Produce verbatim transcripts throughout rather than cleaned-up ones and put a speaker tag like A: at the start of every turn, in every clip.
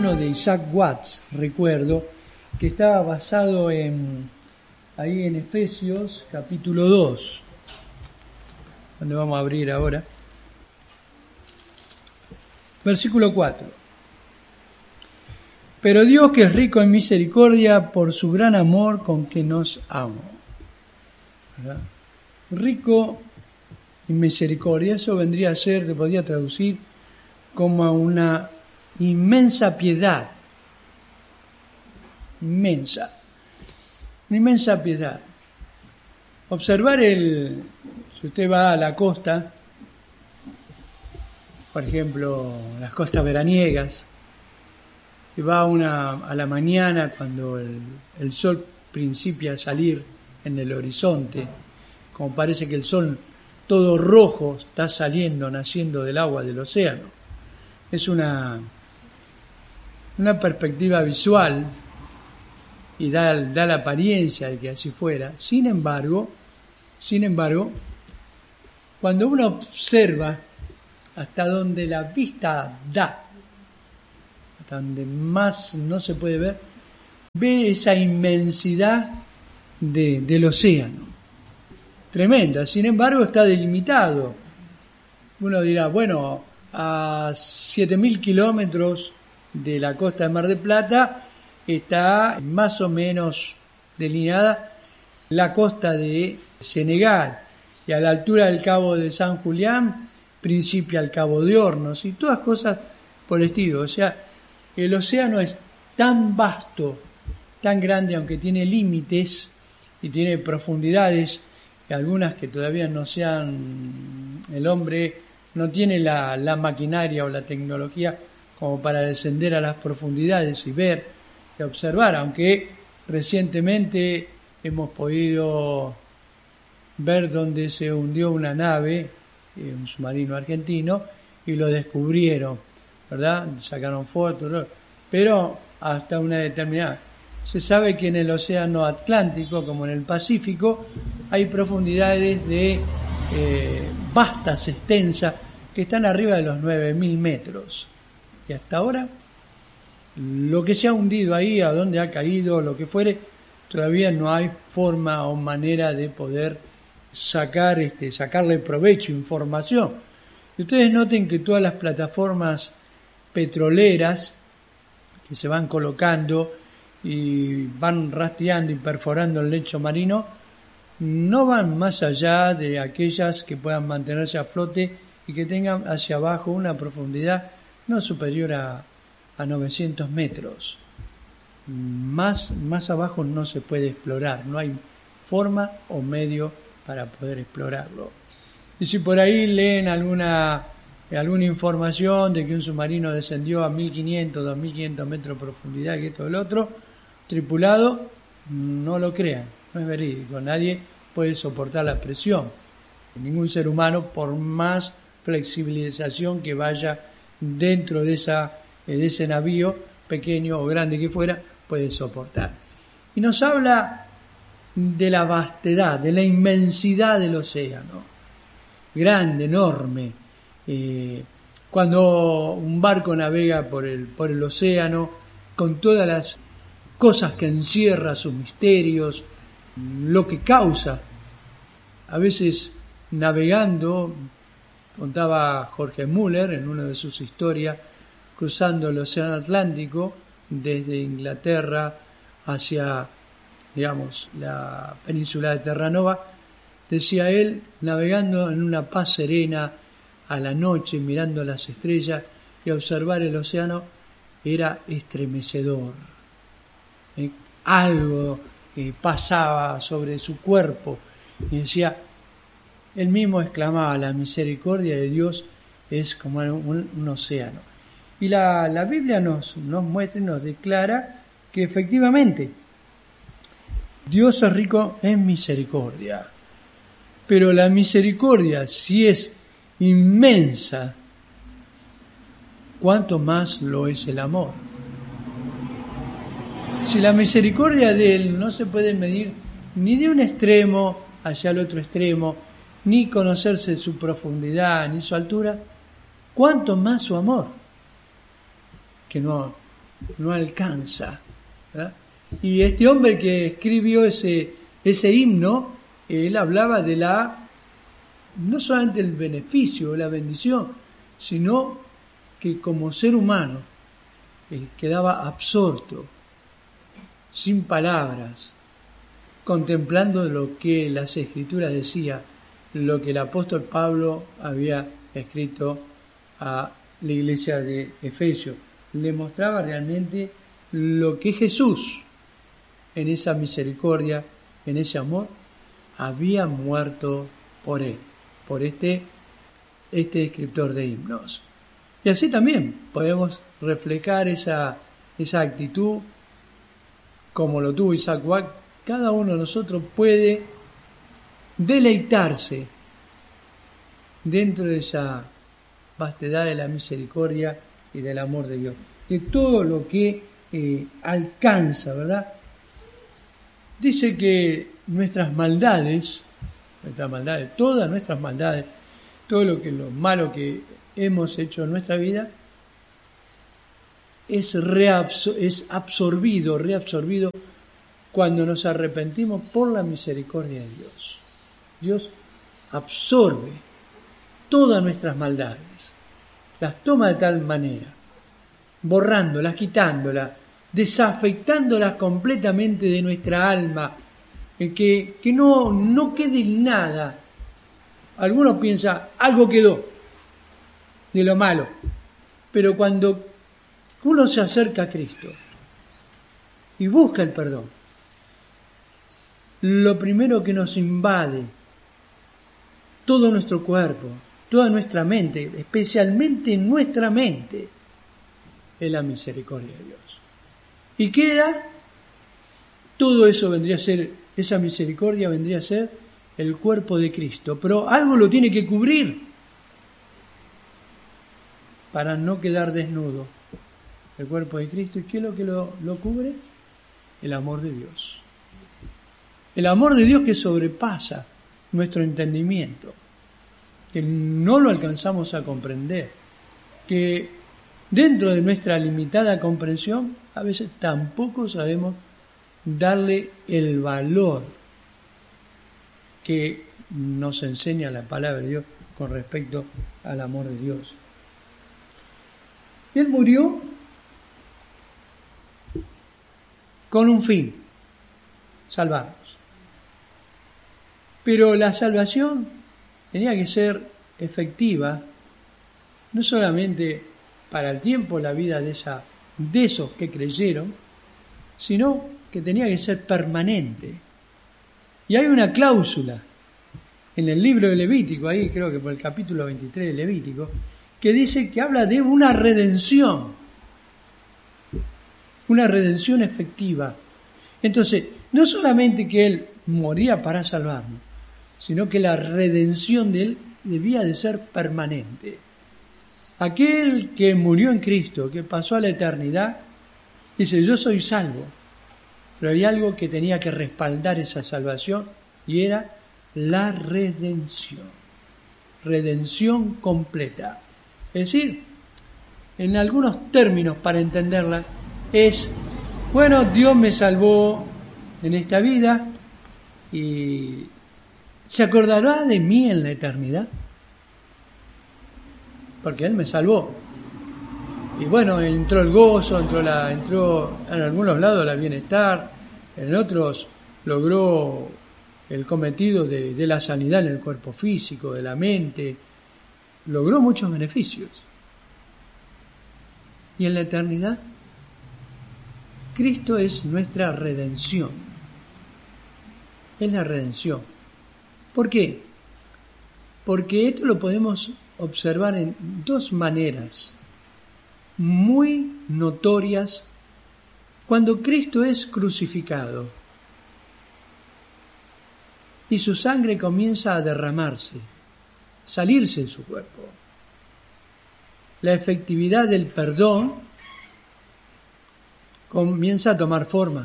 A: uno de Isaac Watts, recuerdo, que estaba basado en ahí en Efesios capítulo dos, donde vamos a abrir ahora. Versículo cuatro. Pero Dios, que es rico en misericordia, por su gran amor con que nos amó. ¿Verdad? Rico en misericordia, eso vendría a ser, se podría traducir como una inmensa piedad. Inmensa. Una inmensa piedad. Observar el, si usted va a la costa, por ejemplo, las costas veraniegas, y va una, a la mañana cuando el, el sol principia a salir en el horizonte, como parece que el sol todo rojo está saliendo, naciendo del agua del océano. Es una, una perspectiva visual y da, da la apariencia de que así fuera. Sin embargo, sin embargo, cuando uno observa hasta donde la vista da, hasta donde más no se puede ver, ve esa inmensidad de, del océano. Tremenda. Sin embargo, está delimitado. Uno dirá, bueno, a siete mil kilómetros de la costa de Mar del Plata está más o menos delineada la costa de Senegal, y a la altura del Cabo de San Julián principia el Cabo de Hornos y todas cosas por el estilo. O sea, el océano es tan vasto, tan grande, aunque tiene límites y tiene profundidades, y algunas que todavía no sean, el hombre no tiene la, la maquinaria o la tecnología como para descender a las profundidades y ver y observar, aunque recientemente hemos podido ver donde se hundió una nave, un submarino argentino, y lo descubrieron, ¿verdad? Sacaron fotos, ¿no? Pero hasta una determinada. Se sabe que en el océano Atlántico, como en el Pacífico, hay profundidades de eh, vastas, extensas, que están arriba de los nueve mil metros. Y hasta ahora, lo que se ha hundido ahí, a dónde ha caído, lo que fuere, todavía no hay forma o manera de poder sacar, este, sacarle provecho, información. Y ustedes noten que todas las plataformas petroleras que se van colocando y van rastreando y perforando el lecho marino, no van más allá de aquellas que puedan mantenerse a flote y que tengan hacia abajo una profundidad no superior a, a novecientos metros. Más, más abajo no se puede explorar, no hay forma o medio para poder explorarlo. Y si por ahí leen alguna, alguna información de que un submarino descendió a mil quinientos, dos mil quinientos metros de profundidad y que esto y lo otro, tripulado, no lo crean, no es verídico. Nadie puede soportar la presión. Ningún ser humano, por más flexibilización que vaya dentro de, esa, de ese navío, pequeño o grande que fuera, puede soportar. Y nos habla de la vastedad, de la inmensidad del océano, grande, enorme. Eh, cuando un barco navega por el, por el océano, con todas las cosas que encierra, sus misterios, lo que causa, a veces navegando, contaba Jorge Müller en una de sus historias, cruzando el océano Atlántico desde Inglaterra hacia, digamos, la península de Terranova, decía él, navegando en una paz serena a la noche, mirando las estrellas y observar el océano, era estremecedor. ¿Eh? Algo eh, pasaba sobre su cuerpo y decía, él mismo exclamaba, la misericordia de Dios es como un, un océano. Y la, la Biblia nos, nos muestra y nos declara que efectivamente Dios es rico en misericordia, pero la misericordia, si es inmensa, ¿cuánto más lo es el amor? Si la misericordia de Él no se puede medir ni de un extremo hacia el otro extremo, ni conocerse su profundidad, ni su altura, ¿cuánto más su amor? Que no, no alcanza, ¿verdad? Y este hombre que escribió ese, ese himno, él hablaba de la, no solamente el beneficio, la bendición, sino que como ser humano él quedaba absorto, sin palabras, contemplando lo que las Escrituras decía, lo que el apóstol Pablo había escrito a la iglesia de Efesios. Le mostraba realmente lo que Jesús, en esa misericordia, en ese amor, había muerto por él, por este, este escritor de himnos. Y así también podemos reflejar esa, esa actitud como lo tuvo Isaac Watts. Cada uno de nosotros puede deleitarse dentro de esa vastedad de la misericordia y del amor de Dios, de todo lo que eh, alcanza, ¿verdad? Dice que nuestras maldades, nuestras maldades, todas nuestras maldades, todo lo que lo malo que hemos hecho en nuestra vida, es, reabsor- es absorbido, reabsorbido cuando nos arrepentimos por la misericordia de Dios. Dios absorbe todas nuestras maldades, las toma de tal manera, borrándolas, quitándolas, desafectándolas completamente de nuestra alma, que, que no, no quede nada. Algunos piensan, algo quedó de lo malo, pero cuando uno se acerca a Cristo y busca el perdón, lo primero que nos invade todo nuestro cuerpo, toda nuestra mente, especialmente nuestra mente, es la misericordia de Dios. Y queda, todo eso vendría a ser, esa misericordia vendría a ser el cuerpo de Cristo, pero algo lo tiene que cubrir para no quedar desnudo. El cuerpo de Cristo, ¿y qué es lo que lo, lo cubre? El amor de Dios. El amor de Dios que sobrepasa nuestro entendimiento, que no lo alcanzamos a comprender, que dentro de nuestra limitada comprensión a veces tampoco sabemos darle el valor que nos enseña la palabra de Dios con respecto al amor de Dios. Él murió con un fin, salvarnos. Pero la salvación tenía que ser efectiva, no solamente para el tiempo, la vida de, esa, de esos que creyeron, sino que tenía que ser permanente. Y hay una cláusula en el libro de Levítico, ahí creo que por el capítulo veintitrés de Levítico, que dice que habla de una redención, una redención efectiva. Entonces, no solamente que Él moría para salvarnos, sino que la redención de Él debía de ser permanente. Aquel que murió en Cristo, que pasó a la eternidad, dice, yo soy salvo, pero hay algo que tenía que respaldar esa salvación y era la redención, redención completa. Es decir, en algunos términos para entenderla, es, bueno, Dios me salvó en esta vida y ¿se acordará de mí en la eternidad? Porque Él me salvó. Y bueno, entró el gozo, entró, la, entró en algunos lados la bienestar, en otros logró el cometido de, de la sanidad en el cuerpo físico, de la mente, logró muchos beneficios. Y en la eternidad, Cristo es nuestra redención. Es la redención. ¿Por qué? Porque esto lo podemos observar en dos maneras muy notorias cuando Cristo es crucificado y su sangre comienza a derramarse, salirse de su cuerpo. La efectividad del perdón comienza a tomar forma.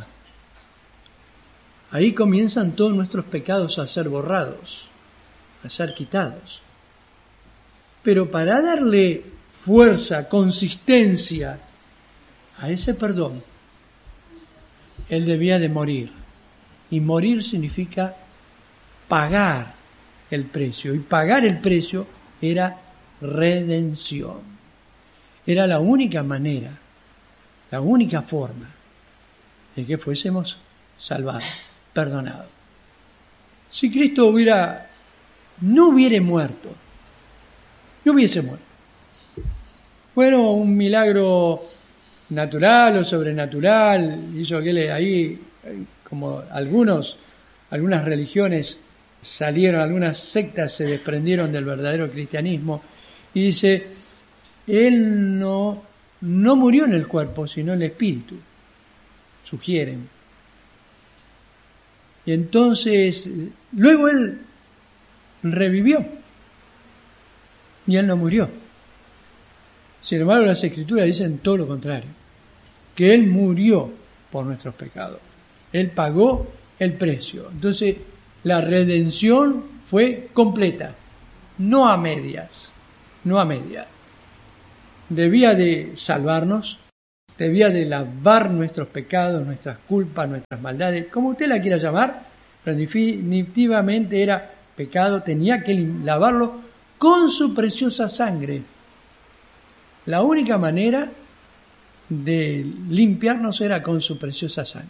A: Ahí comienzan todos nuestros pecados a ser borrados, a ser quitados. Pero para darle fuerza, consistencia a ese perdón, Él debía de morir. Y morir significa pagar el precio. Y pagar el precio era redención. Era la única manera, la única forma de que fuésemos salvados, perdonados. Si Cristo hubiera, no hubiera muerto, no hubiese muerto. Bueno, un milagro natural o sobrenatural hizo que le, ahí, como algunos, algunas religiones salieron, algunas sectas se desprendieron del verdadero cristianismo, y dice, Él no, no murió en el cuerpo, sino en el espíritu, sugieren. Y entonces, luego Él revivió, y Él no murió. Sin embargo, las Escrituras dicen todo lo contrario, que Él murió por nuestros pecados. Él pagó el precio. Entonces, la redención fue completa, no a medias, no a medias. Debía de salvarnos, debía de lavar nuestros pecados, nuestras culpas, nuestras maldades, como usted la quiera llamar, pero definitivamente era pecado, tenía que lavarlo con su preciosa sangre. La única manera de limpiarnos era con su preciosa sangre.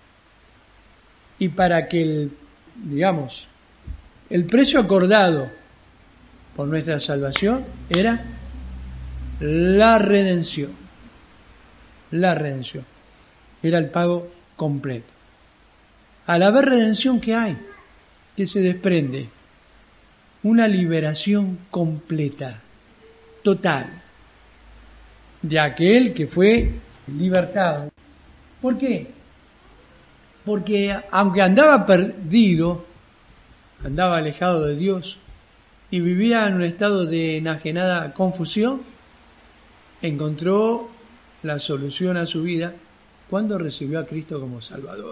A: Y para que el, digamos, el precio acordado por nuestra salvación era la redención. La redención. Era el pago completo. Al haber redención, ¿qué hay? ¿Qué se desprende? Una liberación completa, total, de aquel que fue libertado. ¿Por qué? Porque aunque andaba perdido, andaba alejado de Dios y vivía en un estado de enajenada confusión, encontró la solución a su vida cuando recibió a Cristo como Salvador.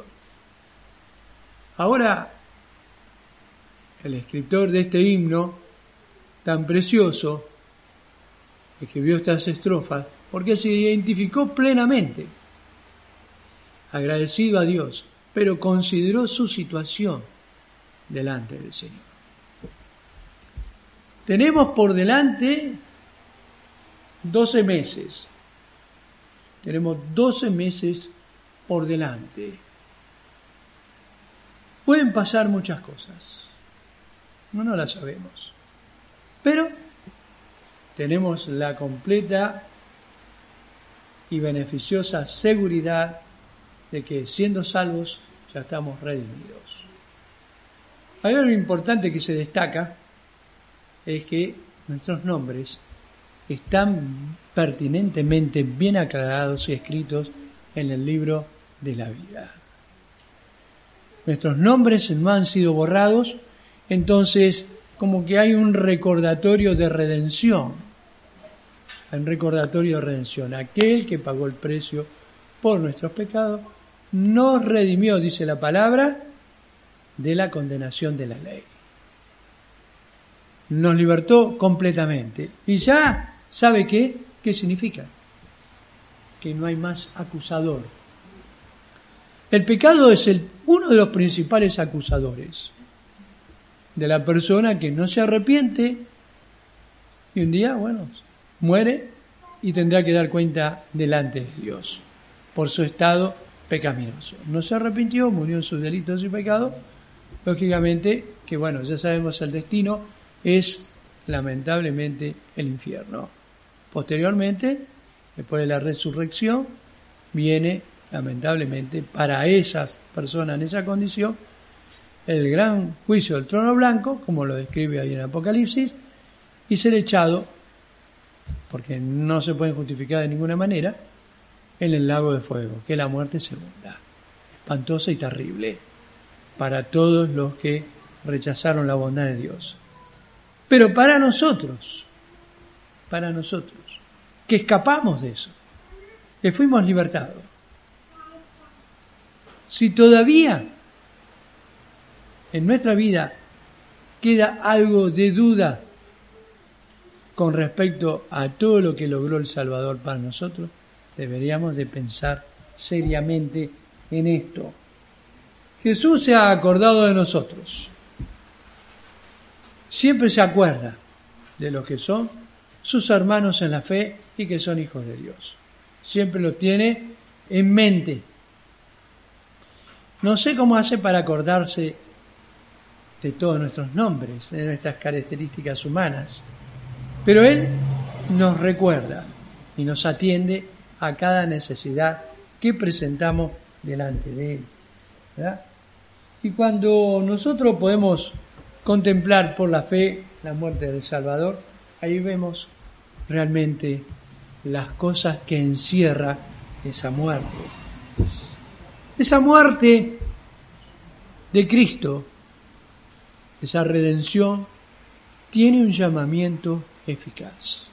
A: Ahora, el escritor de este himno tan precioso escribió estas estrofas porque se identificó plenamente, agradecido a Dios, pero consideró su situación delante del Señor. Tenemos por delante doce meses. Tenemos doce meses por delante. Pueden pasar muchas cosas. No, no las sabemos. Pero tenemos la completa y beneficiosa seguridad de que siendo salvos ya estamos redimidos. Hay algo importante que se destaca, es que nuestros nombres están pertinentemente bien aclarados y escritos en el libro de la vida. Nuestros nombres no han sido borrados, entonces como que hay un recordatorio de redención. Un recordatorio de redención. Aquel que pagó el precio por nuestros pecados nos redimió, dice la palabra, de la condenación de la ley. Nos libertó completamente. Y ya, ¿sabe qué? ¿Qué significa? Que no hay más acusador. El pecado es el, uno de los principales acusadores de la persona que no se arrepiente y un día, bueno, muere y tendrá que dar cuenta delante de Dios por su estado pecaminoso. No se arrepintió, murió en sus delitos y pecados. Lógicamente que, bueno, ya sabemos el destino es lamentablemente el infierno. Posteriormente, después de la resurrección, viene lamentablemente para esas personas en esa condición el gran juicio del trono blanco, como lo describe ahí en Apocalipsis, y ser echado, porque no se pueden justificar de ninguna manera, en el lago de fuego, que es la muerte segunda, espantosa y terrible para todos los que rechazaron la bondad de Dios. Pero para nosotros, para nosotros, que escapamos de eso, que fuimos libertados, si todavía en nuestra vida queda algo de duda con respecto a todo lo que logró el Salvador para nosotros, deberíamos de pensar seriamente en esto. Jesús se ha acordado de nosotros. Siempre se acuerda de los que son sus hermanos en la fe y que son hijos de Dios. Siempre lo tiene en mente. No sé cómo hace para acordarse de todos nuestros nombres, de nuestras características humanas, pero Él nos recuerda y nos atiende a cada necesidad que presentamos delante de Él, ¿verdad? Y cuando nosotros podemos contemplar por la fe la muerte del Salvador, ahí vemos realmente las cosas que encierra esa muerte. Esa muerte de Cristo, esa redención, tiene un llamamiento eficaz.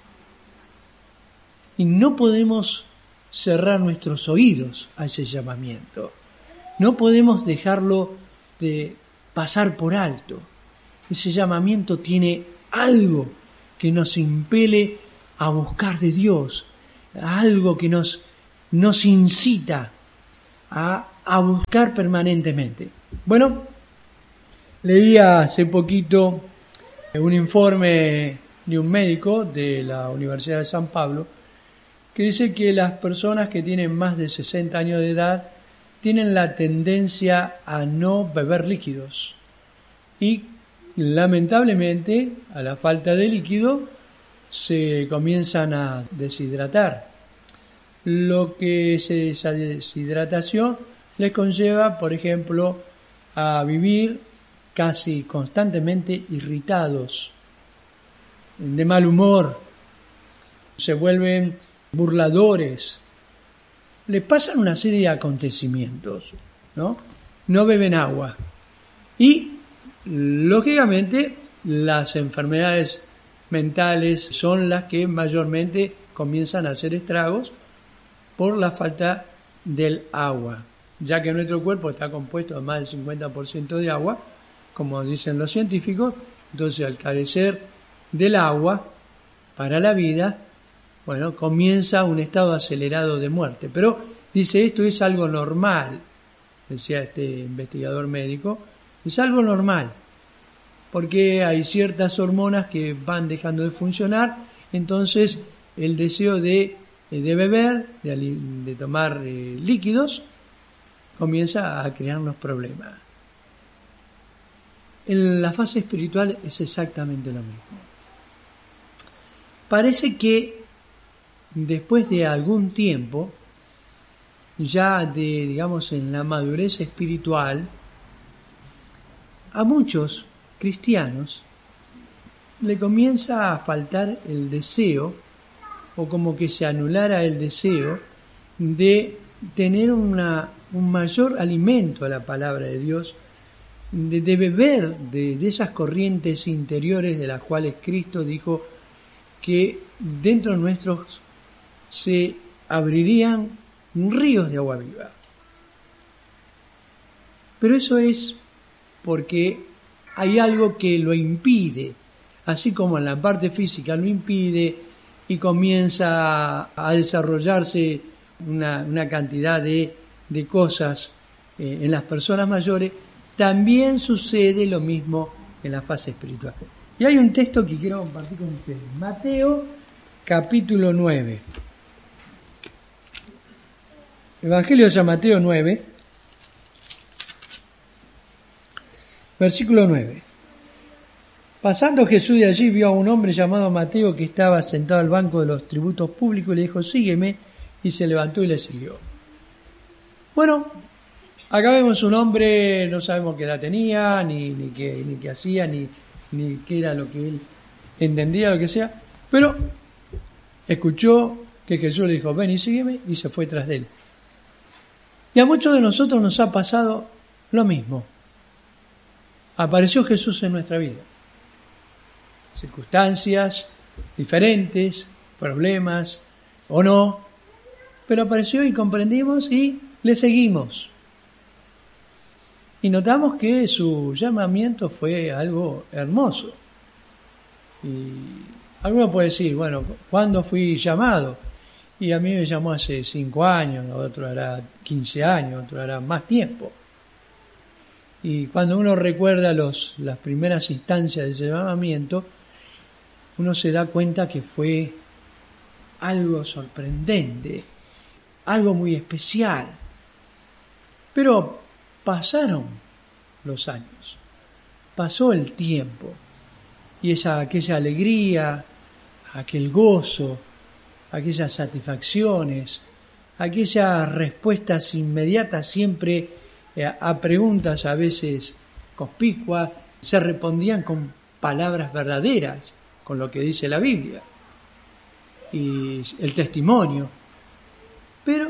A: Y no podemos cerrar nuestros oídos a ese llamamiento. No podemos dejarlo de pasar por alto. Ese llamamiento tiene algo que nos impele a buscar de Dios, algo que nos, nos incita a, a buscar permanentemente. Bueno, leía hace poquito un informe de un médico de la Universidad de San Pablo que dice que las personas que tienen más de sesenta años de edad tienen la tendencia a no beber líquidos y lamentablemente a la falta de líquido se comienzan a deshidratar, lo que es esa deshidratación les conlleva, por ejemplo, a vivir casi constantemente irritados, de mal humor, se vuelven burladores, les pasan una serie de acontecimientos, ¿no? No beben agua y, lógicamente, las enfermedades mentales son las que mayormente comienzan a hacer estragos por la falta del agua, ya que nuestro cuerpo está compuesto de más del cincuenta por ciento de agua, como dicen los científicos. Entonces, al carecer del agua para la vida, bueno, comienza un estado acelerado de muerte. Pero dice, esto es algo normal, decía este investigador médico, es algo normal, porque hay ciertas hormonas que van dejando de funcionar, entonces el deseo de, de beber, de, de tomar eh, líquidos, comienza a crearnos problemas. En la fase espiritual es exactamente lo mismo. Parece que después de algún tiempo, ya de, digamos, en la madurez espiritual, a muchos cristianos le comienza a faltar el deseo, o como que se anulara el deseo de tener una, un mayor alimento a la palabra de Dios, de, de beber de, de esas corrientes interiores de las cuales Cristo dijo que dentro de nuestros se abrirían ríos de agua viva. Pero eso es porque hay algo que lo impide, así como en la parte física lo impide y comienza a desarrollarse una, una cantidad de, de cosas eh, en las personas mayores, también sucede lo mismo en la fase espiritual. Y hay un texto que quiero compartir con ustedes. Mateo, capítulo nueve. Evangelio de San Mateo nueve, versículo nueve. Pasando Jesús de allí, vio a un hombre llamado Mateo que estaba sentado al banco de los tributos públicos y le dijo, sígueme, y se levantó y le siguió. Bueno, acá vemos un hombre, no sabemos qué edad tenía, ni, ni, qué, ni qué hacía, ni, ni qué era lo que él entendía, lo que sea, pero escuchó que Jesús le dijo, ven y sígueme, y se fue tras de él. Y a muchos de nosotros nos ha pasado lo mismo. Apareció Jesús en nuestra vida. Circunstancias diferentes, problemas o no, pero apareció y comprendimos y le seguimos. Y notamos que su llamamiento fue algo hermoso. Y alguno puede decir, bueno, ¿cuándo fui llamado? Y a mí me llamó hace cinco años, otro hará quince años, otro hará más tiempo. Y cuando uno recuerda los, las primeras instancias de ese llamamiento, uno se da cuenta que fue algo sorprendente, algo muy especial. Pero pasaron los años, pasó el tiempo, y esa, aquella alegría, aquel gozo, aquellas satisfacciones, aquellas respuestas inmediatas siempre eh, a preguntas a veces conspicuas, se respondían con palabras verdaderas, con lo que dice la Biblia y el testimonio. Pero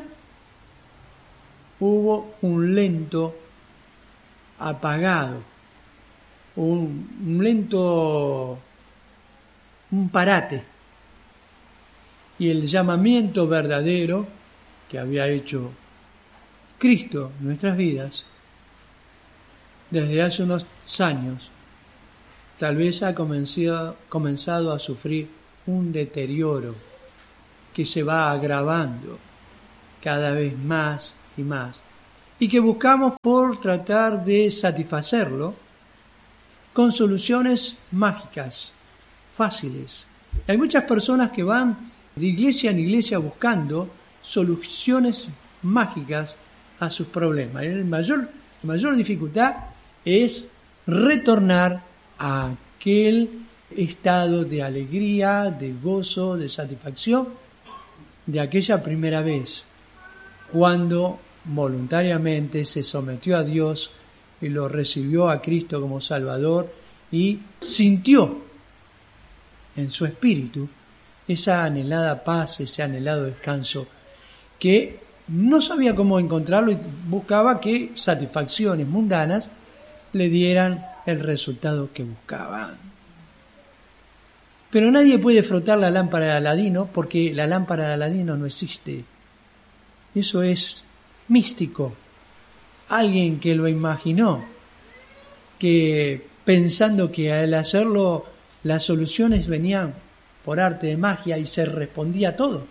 A: hubo un lento apagado, un, un lento, un parate. Y el llamamiento verdadero que había hecho Cristo en nuestras vidas, desde hace unos años, tal vez ha comenzado, comenzado a sufrir un deterioro que se va agravando cada vez más y más, y que buscamos por tratar de satisfacerlo con soluciones mágicas, fáciles. Hay muchas personas que van de iglesia en iglesia buscando soluciones mágicas a sus problemas. El mayor, la mayor dificultad es retornar a aquel estado de alegría, de gozo, de satisfacción de aquella primera vez, cuando voluntariamente se sometió a Dios y lo recibió a Cristo como Salvador y sintió en su espíritu esa anhelada paz, ese anhelado descanso, que no sabía cómo encontrarlo y buscaba que satisfacciones mundanas le dieran el resultado que buscaban. Pero nadie puede frotar la lámpara de Aladino porque la lámpara de Aladino no existe. Eso es místico. Alguien que lo imaginó, que pensando que al hacerlo las soluciones venían por arte de magia y se respondía a todo.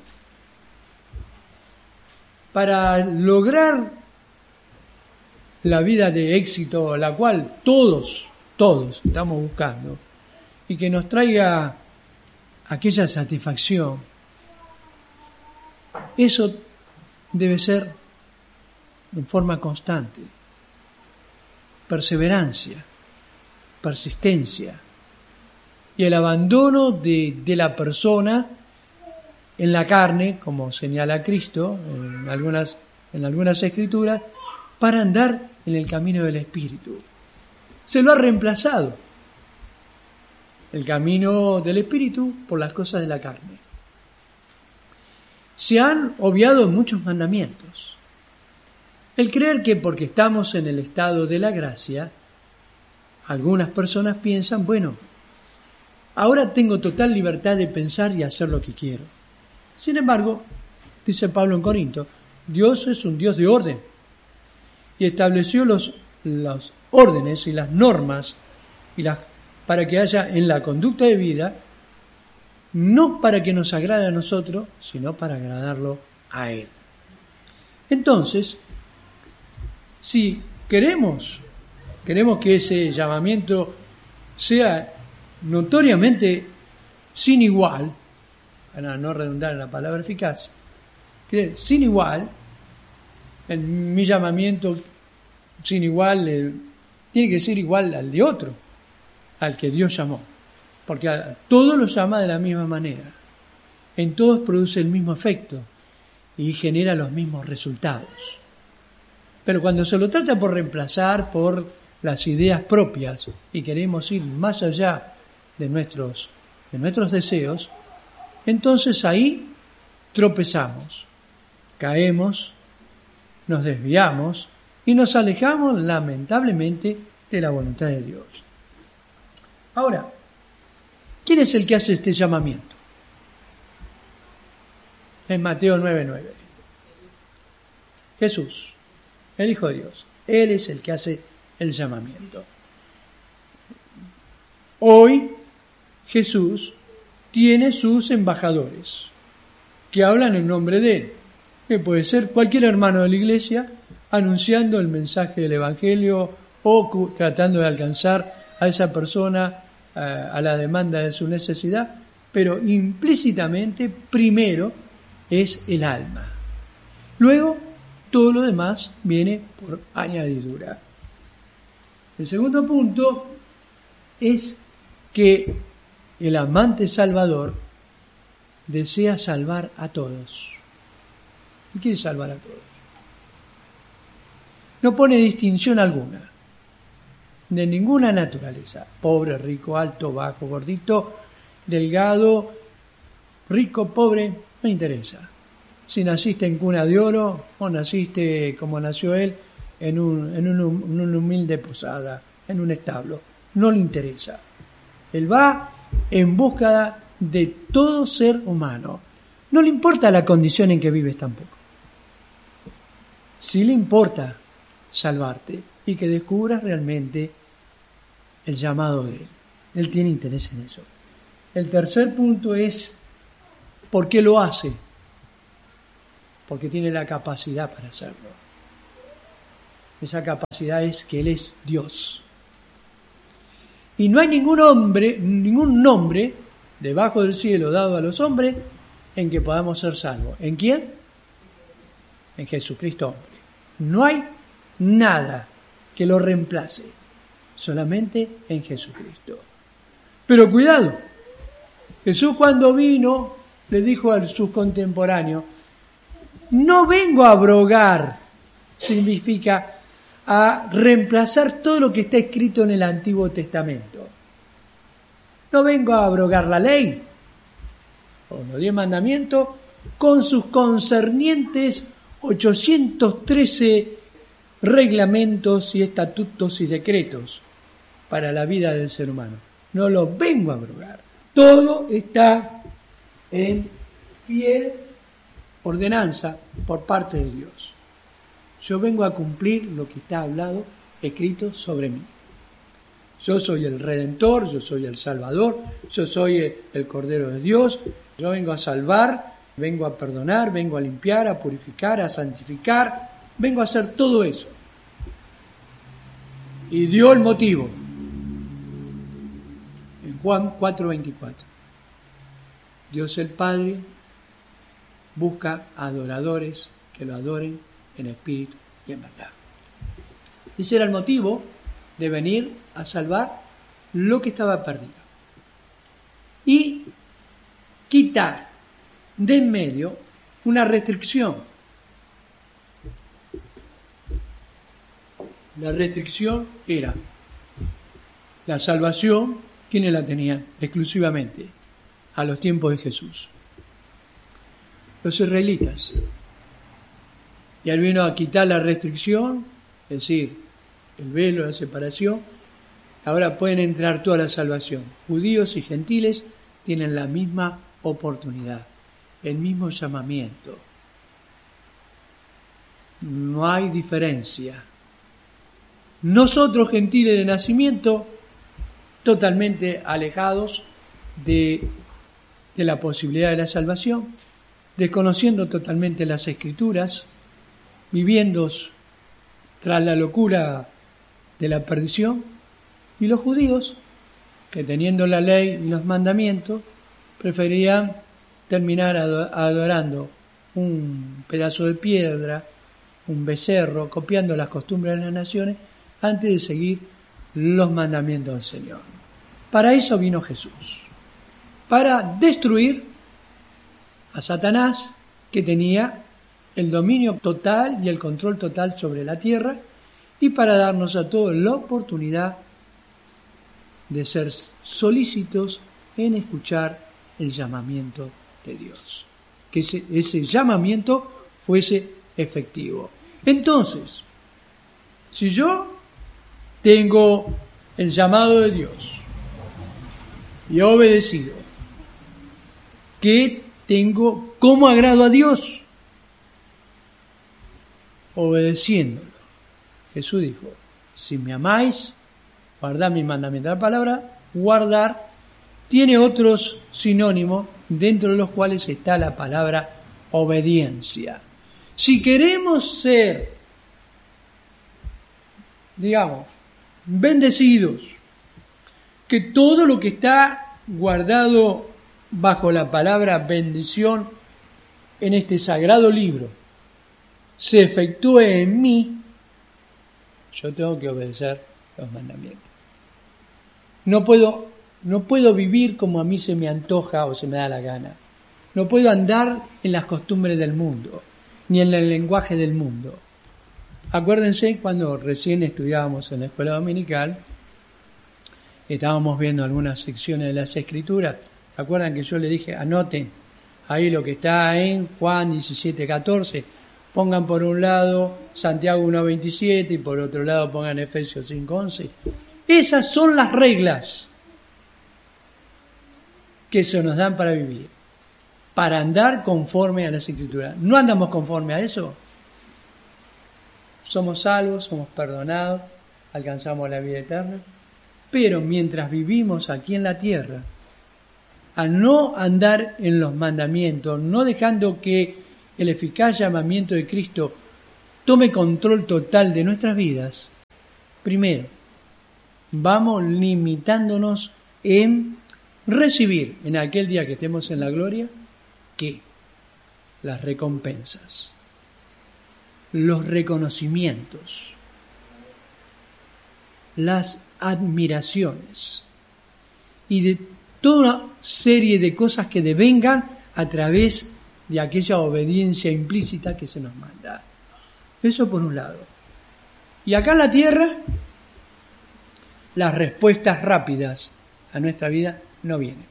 A: Para lograr la vida de éxito, la cual todos, todos estamos buscando, y que nos traiga aquella satisfacción, eso debe ser en forma constante, perseverancia, persistencia, y el abandono de, de la persona en la carne, como señala Cristo en algunas, en algunas escrituras, para andar en el camino del Espíritu. Se lo ha reemplazado el camino del Espíritu por las cosas de la carne. Se han obviado muchos mandamientos. El creer que porque estamos en el estado de la gracia, algunas personas piensan, bueno, ahora tengo total libertad de pensar y hacer lo que quiero. Sin embargo, dice Pablo en Corinto, Dios es un Dios de orden y estableció los, los órdenes y las normas y las, para que haya en la conducta de vida, no para que nos agrade a nosotros, sino para agradarlo a Él. Entonces, si queremos, queremos que ese llamamiento sea notoriamente sin igual, para no redundar en la palabra eficaz, que sin igual, en mi llamamiento sin igual eh, tiene que ser igual al de otro, al que Dios llamó, porque a todos los llama de la misma manera, en todos produce el mismo efecto y genera los mismos resultados. Pero cuando se lo trata por reemplazar por las ideas propias y queremos ir más allá de nuestros, de nuestros deseos, entonces ahí tropezamos, caemos, nos desviamos y nos alejamos lamentablemente de la voluntad de Dios. Ahora, ¿quién es el que hace este llamamiento? En Mateo nueve nueve. Jesús, el Hijo de Dios. Él es el que hace el llamamiento. Hoy Jesús tiene sus embajadores. que hablan en nombre de Él, que puede ser cualquier hermano de la iglesia anunciando el mensaje del Evangelio o tratando de alcanzar a esa persona a, a la demanda de su necesidad, pero implícitamente primero es el alma. Luego, todo lo demás viene por añadidura. El segundo punto es que el amante salvador desea salvar a todos. Y quiere salvar a todos. No pone distinción alguna, de ninguna naturaleza. Pobre, rico, alto, bajo, gordito, delgado, rico, pobre, no interesa. Si naciste en cuna de oro o naciste como nació él en, un, en, un, en una humilde posada, en un establo, no le interesa. Él va en búsqueda de todo ser humano. No le importa la condición en que vives tampoco. Sí le importa salvarte y que descubras realmente el llamado de Él. Él tiene interés en eso. El tercer punto es ¿por qué lo hace? Porque tiene la capacidad para hacerlo. Esa capacidad es que Él es Dios. Y no hay ningún hombre, ningún nombre debajo del cielo dado a los hombres en que podamos ser salvos. ¿En quién? En Jesucristo hombre. No hay nada que lo reemplace, solamente en Jesucristo. Pero cuidado, Jesús cuando vino le dijo a sus contemporáneos, no vengo a abrogar, significa a reemplazar todo lo que está escrito en el Antiguo Testamento. No vengo a abrogar la ley, o los diez mandamientos, con sus concernientes ochocientos trece reglamentos y estatutos y decretos para la vida del ser humano. No los vengo a abrogar. Todo está en fiel ordenanza por parte de Dios. Yo vengo a cumplir lo que está hablado, escrito sobre mí. Yo soy el Redentor, yo soy el Salvador, yo soy el Cordero de Dios, yo vengo a salvar, vengo a perdonar, vengo a limpiar, a purificar, a santificar, vengo a hacer todo eso. Y dio el motivo en Juan cuatro veinticuatro. Dios el Padre busca adoradores que lo adoren en espíritu y en verdad. Ese era el motivo de venir a salvar lo que estaba perdido. Y quitar de en medio una restricción. La restricción era la salvación, ¿quiénes la tenían? Exclusivamente a los tiempos de Jesús. Los israelitas. Y él vino a quitar la restricción, es decir, el velo, la separación. Ahora pueden entrar toda la salvación. Judíos y gentiles tienen la misma oportunidad, el mismo llamamiento. No hay diferencia. Nosotros, gentiles de nacimiento, totalmente alejados de, de la posibilidad de la salvación, desconociendo totalmente las Escrituras, viviendo tras la locura de la perdición, y los judíos, que teniendo la ley y los mandamientos, preferían terminar adorando un pedazo de piedra, un becerro, copiando las costumbres de las naciones, antes de seguir los mandamientos del Señor. Para eso vino Jesús, para destruir a Satanás, que tenía el dominio total y el control total sobre la tierra, y para darnos a todos la oportunidad de ser solícitos en escuchar el llamamiento de Dios, que ese, ese llamamiento fuese efectivo. Entonces, si yo tengo el llamado de Dios y he obedecido, ¿qué tengo? ¿Cómo agrado a Dios? Obedeciéndolo. Jesús dijo, si me amáis, guardad mis mandamientos. La palabra guardar tiene otros sinónimos, dentro de los cuales está la palabra obediencia. Si queremos ser, digamos, bendecidos, que todo lo que está guardado bajo la palabra bendición en este sagrado libro se efectúe en mí, yo tengo que obedecer los mandamientos. No puedo, no puedo vivir como a mí se me antoja o se me da la gana. No puedo andar en las costumbres del mundo, ni en el lenguaje del mundo. Acuérdense cuando recién estudiábamos en la escuela dominical, estábamos viendo algunas secciones de las Escrituras. ¿Se acuerdan que yo le dije, anoten ahí lo que está en Juan diecisiete catorce? Pongan por un lado Santiago uno veintisiete y por otro lado pongan Efesios cinco once. Esas son las reglas que se nos dan para vivir, para andar conforme a las Escrituras. ¿No andamos conforme a eso? Somos salvos, somos perdonados, alcanzamos la vida eterna, pero mientras vivimos aquí en la tierra, al no andar en los mandamientos, no dejando que el eficaz llamamiento de Cristo tome control total de nuestras vidas, primero, vamos limitándonos en recibir en aquel día que estemos en la gloria, ¿qué? Las recompensas, los reconocimientos, las admiraciones y de toda una serie de cosas que devengan a través de aquella obediencia implícita que se nos manda. Eso por un lado. Y acá en la tierra, las respuestas rápidas a nuestra vida no vienen.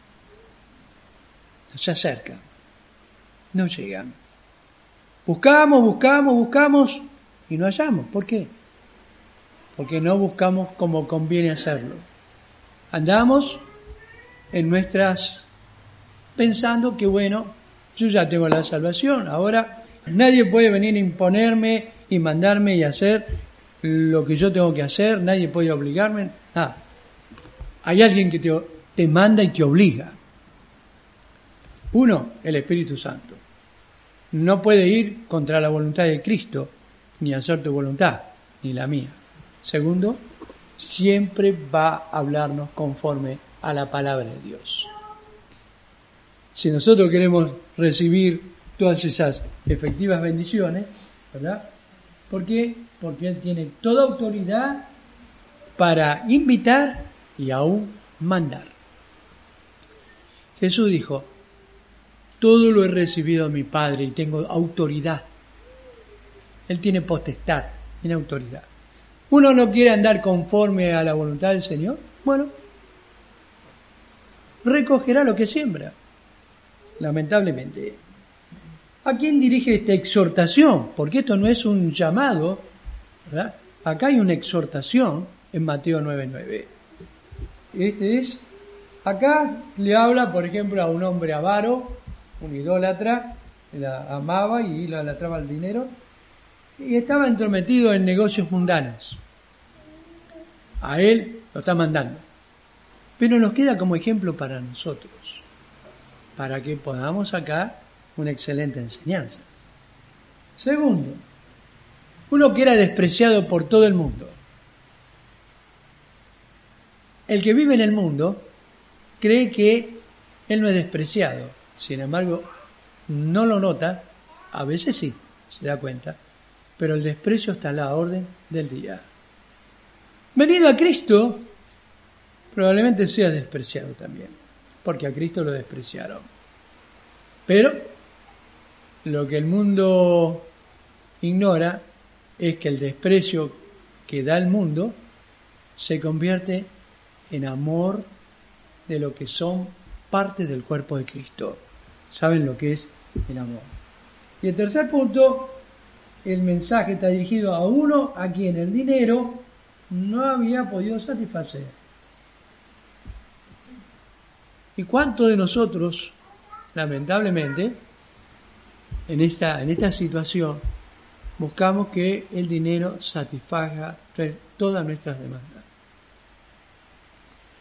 A: No se acercan. No llegan. Buscamos, buscamos, buscamos y no hallamos. ¿Por qué? Porque no buscamos como conviene hacerlo. Andamos en nuestras, pensando que bueno, yo ya tengo la salvación, ahora nadie puede venir a imponerme y mandarme y hacer lo que yo tengo que hacer, nadie puede obligarme, nada. Hay alguien que te, te manda y te obliga. Uno, el Espíritu Santo. No puede ir contra la voluntad de Cristo, ni hacer tu voluntad, ni la mía. Segundo, siempre va a hablarnos conforme a la palabra de Dios. Si nosotros queremos recibir todas esas efectivas bendiciones, ¿verdad? ¿Por qué? Porque Él tiene toda autoridad para invitar y aún mandar. Jesús dijo, todo lo he recibido de mi Padre y tengo autoridad. Él tiene potestad, tiene autoridad. ¿Uno no quiere andar conforme a la voluntad del Señor? Bueno, recogerá lo que siembra. Lamentablemente. ¿A quién dirige esta exhortación? Porque esto no es un llamado, ¿verdad? Acá hay una exhortación en Mateo nueve nueve. Este es, acá le habla, por ejemplo, a un hombre avaro, un idólatra, la amaba y la idolatraba el dinero, y estaba entrometido en negocios mundanos. A él lo está mandando. Pero nos queda como ejemplo para nosotros, para que podamos sacar una excelente enseñanza. Segundo, uno que era despreciado por todo el mundo. El que vive en el mundo cree que él no es despreciado. Sin embargo, no lo nota, a veces sí, se da cuenta, pero el desprecio está a la orden del día. Venido a Cristo, probablemente sea despreciado también, porque a Cristo lo despreciaron. Pero lo que el mundo ignora es que el desprecio que da el mundo se convierte en amor de lo que son partes del cuerpo de Cristo. ¿Saben lo que es el amor? Y el tercer punto, el mensaje está dirigido a uno a quien el dinero no había podido satisfacer. ¿Y cuántos de nosotros, lamentablemente, en esta, en esta situación, buscamos que el dinero satisfaga todas nuestras demandas?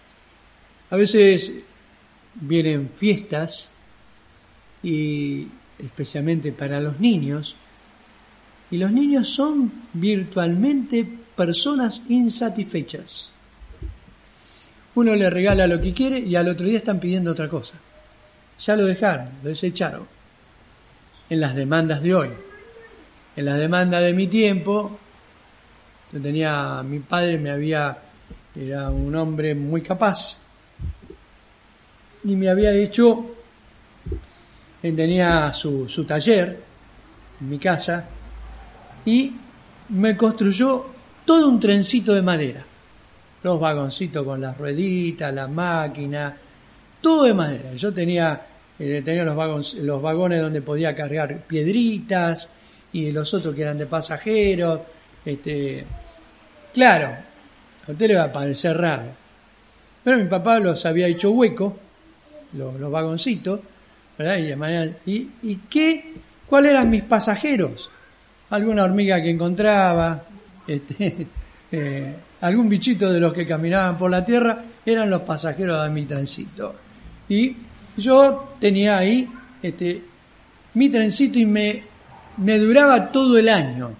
A: A veces vienen fiestas y especialmente para los niños, y los niños son virtualmente personas insatisfechas. Uno le regala lo que quiere y al otro día están pidiendo otra cosa. Ya lo dejaron, lo desecharon. En las demandas de hoy. En las demandas de mi tiempo, yo tenía, mi padre me había, era un hombre muy capaz, y me había hecho, tenía su, su taller en mi casa, y me construyó todo un trencito de madera. Los vagoncitos con las rueditas, la máquina, todo de madera. Yo tenía, eh, tenía los, vagones, los vagones donde podía cargar piedritas y los otros que eran de pasajeros. Este, claro, a usted le va a parecer raro, pero mi papá los había hecho hueco, los, los vagoncitos, ¿verdad? Y, de manera, y, y qué, ¿cuáles eran mis pasajeros? Alguna hormiga que encontraba, este, eh, algún bichito de los que caminaban por la tierra, eran los pasajeros de mi trencito. Y yo tenía ahí este, mi trencito y me, me duraba todo el año.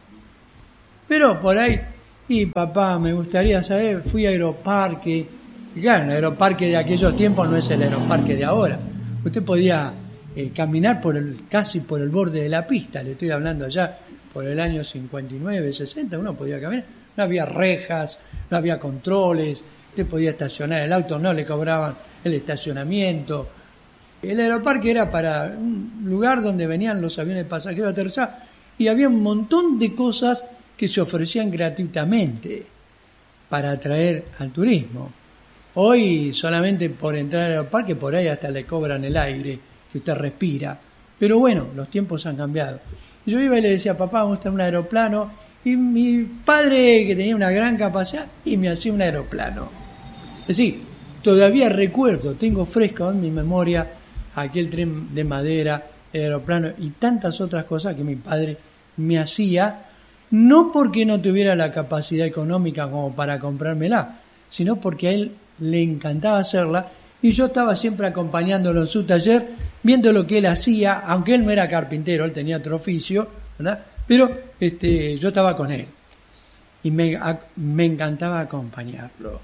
A: Pero por ahí, y papá, me gustaría saber, fui a Aeroparque. Y claro, el Aeroparque de aquellos tiempos no es el Aeroparque de ahora. Usted podía eh, caminar por el, casi por el borde de la pista, le estoy hablando allá por el año cincuenta y nueve, sesenta, uno podía caminar. No había rejas, no había controles, usted podía estacionar el auto, no le cobraban el estacionamiento. El Aeroparque era para un lugar donde venían los aviones pasajeros a aterrizar y había un montón de cosas que se ofrecían gratuitamente para atraer al turismo. Hoy solamente por entrar al Aeroparque por ahí hasta le cobran el aire que usted respira. Pero bueno, los tiempos han cambiado. Y yo iba y le decía, papá, vamos a estar en un aeroplano. Y mi padre, que tenía una gran capacidad, y me hacía un aeroplano. Es decir, todavía recuerdo, tengo fresco en mi memoria aquel tren de madera, el aeroplano y tantas otras cosas que mi padre me hacía, no porque no tuviera la capacidad económica como para comprármela, sino porque a él le encantaba hacerla y yo estaba siempre acompañándolo en su taller, viendo lo que él hacía, aunque él no era carpintero, él tenía otro oficio, ¿verdad? Pero este, yo estaba con él y me, a, me encantaba acompañarlo.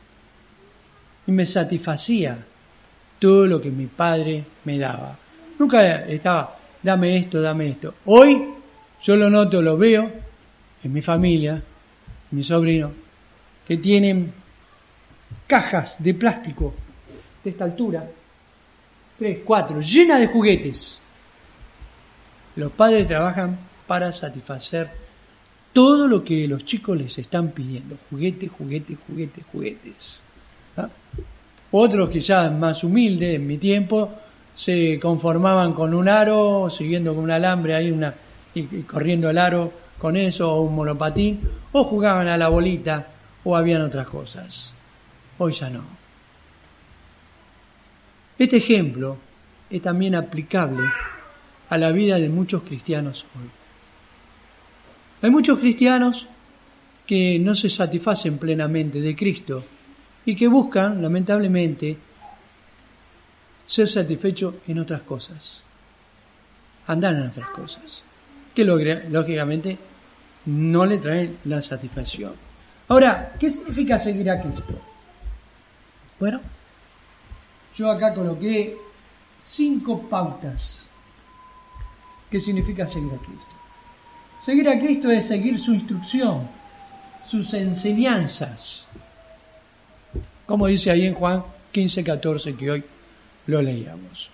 A: Y me satisfacía todo lo que mi padre me daba. Nunca estaba, dame esto, dame esto. Hoy yo lo noto, lo veo en mi familia, mis sobrinos, que tienen cajas de plástico de esta altura, tres, cuatro, llenas de juguetes. Los padres trabajan para satisfacer todo lo que los chicos les están pidiendo. Juguetes, juguetes, juguetes, juguetes. ¿Ah? Otros quizás más humildes, en mi tiempo, se conformaban con un aro, siguiendo con un alambre ahí una, y, y corriendo el aro con eso, o un monopatín, o jugaban a la bolita, o habían otras cosas. Hoy ya no. Este ejemplo es también aplicable a la vida de muchos cristianos hoy. Hay muchos cristianos que no se satisfacen plenamente de Cristo y que buscan, lamentablemente, ser satisfechos en otras cosas, andar en otras cosas, que lógicamente no le traen la satisfacción. Ahora, ¿qué significa seguir a Cristo? Bueno, yo acá coloqué cinco pautas. ¿Qué significa seguir a Cristo? Seguir a Cristo es seguir su instrucción, sus enseñanzas, como dice ahí en Juan quince, catorce, que hoy lo leíamos.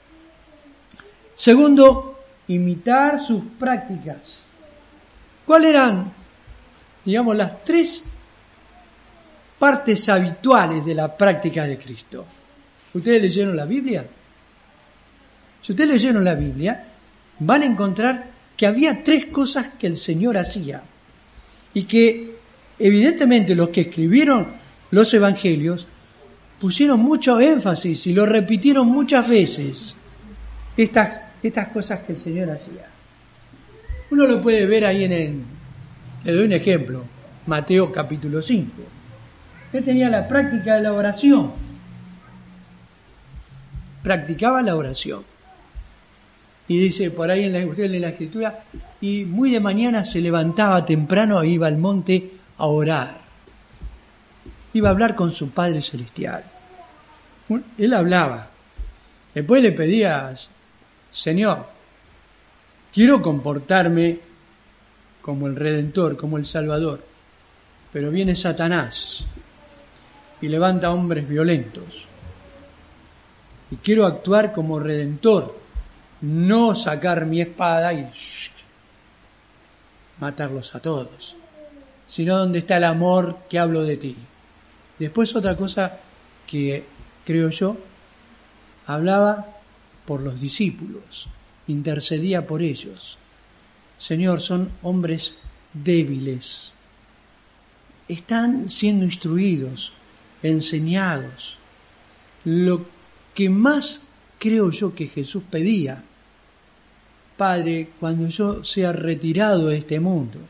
A: Segundo, imitar sus prácticas. ¿Cuáles eran, digamos, las tres partes habituales de la práctica de Cristo? ¿Ustedes leyeron la Biblia? Si ustedes leyeron la Biblia, van a encontrar que había tres cosas que el Señor hacía y que evidentemente los que escribieron los evangelios pusieron mucho énfasis y lo repitieron muchas veces, estas, estas cosas que el Señor hacía. Uno lo puede ver ahí en el, le doy un ejemplo, Mateo capítulo cinco. Él tenía la práctica de la oración, practicaba la oración. Y dice, por ahí en la, usted lee la escritura, y muy de mañana se levantaba temprano e iba al monte a orar. Iba a hablar con su Padre Celestial. Él hablaba. Después le pedía, Señor, quiero comportarme como el Redentor, como el Salvador. Pero viene Satanás y levanta hombres violentos. Y quiero actuar como Redentor, no sacar mi espada y shh, matarlos a todos, sino donde está el amor que hablo de ti. Después otra cosa que creo yo, hablaba por los discípulos, intercedía por ellos. Señor, son hombres débiles, están siendo instruidos, enseñados. Lo que más creo yo que Jesús pedía, Padre, cuando yo sea retirado de este mundo,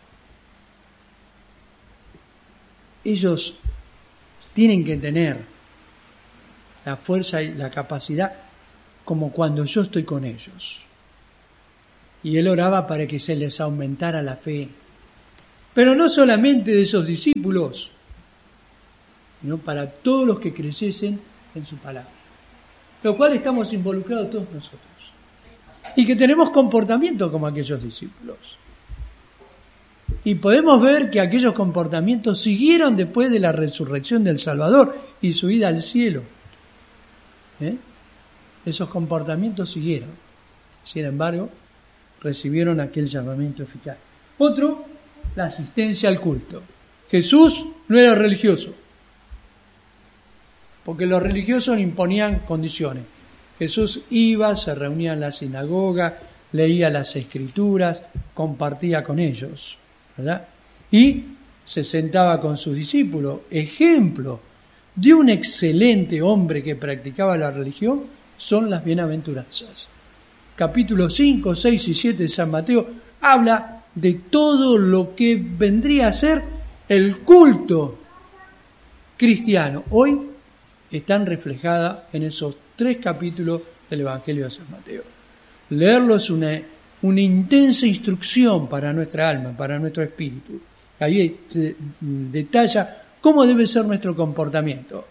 A: ellos tienen que tener la fuerza y la capacidad como cuando yo estoy con ellos. Y él oraba para que se les aumentara la fe. Pero no solamente de esos discípulos, sino para todos los que creyesen en su palabra. Lo cual estamos involucrados todos nosotros. Y que tenemos comportamiento como aquellos discípulos. Y podemos ver que aquellos comportamientos siguieron después de la resurrección del Salvador y su ida al cielo. ¿Eh? Esos comportamientos siguieron. Sin embargo, recibieron aquel llamamiento eficaz. Otro, la asistencia al culto. Jesús no era religioso, porque los religiosos imponían condiciones. Jesús iba, se reunía en la sinagoga, leía las escrituras, compartía con ellos, ¿verdad? Y se sentaba con sus discípulos. Ejemplo de un excelente hombre que practicaba la religión son las bienaventuranzas. Capítulo cinco, seis y siete de San Mateo habla de todo lo que vendría a ser el culto cristiano. Hoy están reflejadas en esos tres capítulos del Evangelio de San Mateo. Leerlo es una, una intensa instrucción para nuestra alma, para nuestro espíritu. Ahí se detalla cómo debe ser nuestro comportamiento.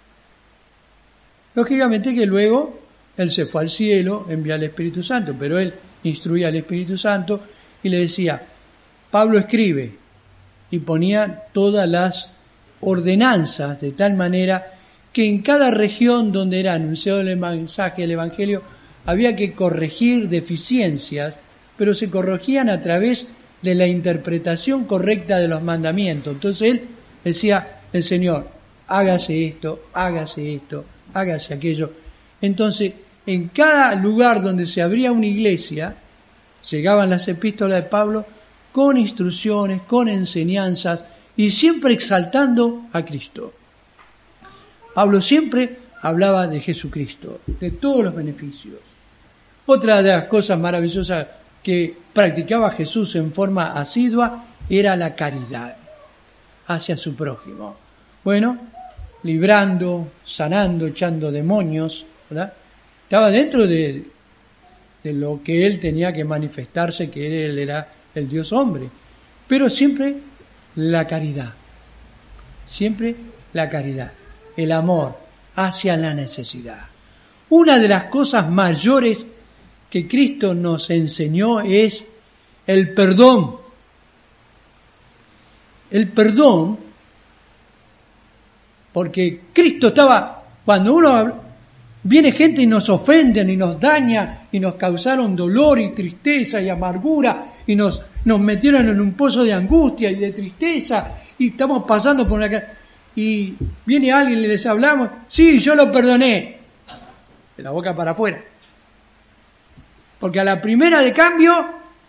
A: Lógicamente que luego él se fue al cielo, envió al Espíritu Santo, pero él instruía al Espíritu Santo y le decía, Pablo escribe, y ponía todas las ordenanzas de tal manera que en cada región donde era anunciado el mensaje del Evangelio había que corregir deficiencias, pero se corregían a través de la interpretación correcta de los mandamientos. Entonces él decía, el Señor, hágase esto, hágase esto, hágase aquello. Entonces, en cada lugar donde se abría una iglesia, llegaban las epístolas de Pablo con instrucciones, con enseñanzas y siempre exaltando a Cristo. Pablo siempre hablaba de Jesucristo, de todos los beneficios. Otra de las cosas maravillosas que practicaba Jesús en forma asidua era la caridad hacia su prójimo. Bueno, librando, sanando, echando demonios, ¿verdad? Estaba dentro de, de lo que él tenía que manifestarse, que él era el Dios hombre. Pero siempre la caridad, siempre la caridad, el amor hacia la necesidad. Una de las cosas mayores que Cristo nos enseñó es el perdón. El perdón, porque Cristo estaba, cuando uno viene gente y nos ofenden y nos daña y nos causaron dolor y tristeza y amargura y nos, nos metieron en un pozo de angustia y de tristeza y estamos pasando por una... Y viene alguien y les hablamos, sí, yo lo perdoné, de la boca para afuera. Porque a la primera de cambio,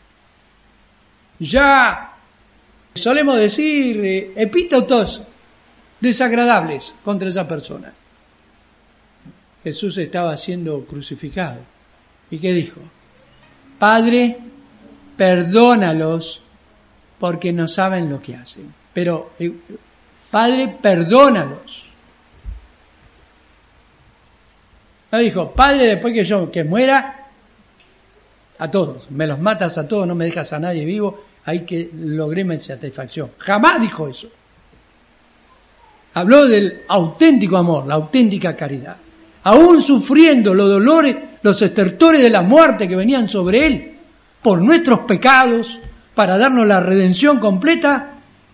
A: ya solemos decir eh, epítetos desagradables contra esa persona. Jesús estaba siendo crucificado. ¿Y qué dijo? Padre, perdónalos porque no saben lo que hacen. Pero... Eh, Padre, perdónalos. No dijo, Padre, después que yo que muera, a todos. Me los matas a todos, no me dejas a nadie vivo, hay que logré mi satisfacción. Jamás dijo eso. Habló del auténtico amor, la auténtica caridad. Aún sufriendo los dolores, los estertores de la muerte que venían sobre él por nuestros pecados, para darnos la redención completa,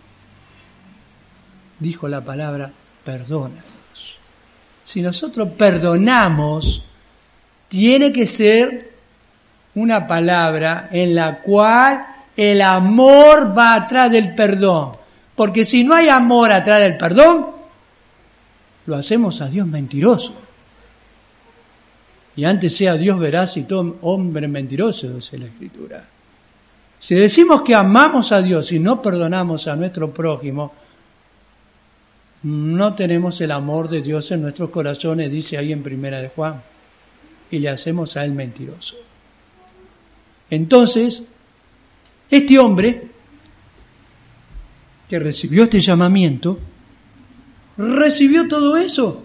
A: dijo la palabra, perdónanos. Si nosotros perdonamos, tiene que ser una palabra en la cual el amor va atrás del perdón. Porque si no hay amor atrás del perdón, lo hacemos a Dios mentiroso. Y antes sea Dios veraz y todo hombre mentiroso, dice la Escritura. Si decimos que amamos a Dios y no perdonamos a nuestro prójimo, no tenemos el amor de Dios en nuestros corazones, dice ahí en Primera de Juan, y le hacemos a él mentiroso. Entonces, este hombre que recibió este llamamiento, recibió todo eso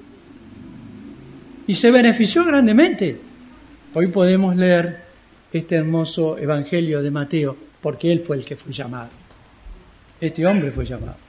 A: y se benefició grandemente. Hoy podemos leer este hermoso evangelio de Mateo, porque él fue el que fue llamado. Este hombre fue llamado.